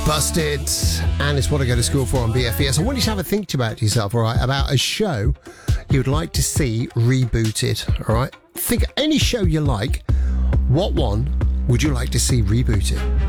Busted, and it's what I go to school for on BFES. I want you to have a think about yourself, all right, about a show you'd like to see rebooted, all right? Think any show you like, what one would you like to see rebooted?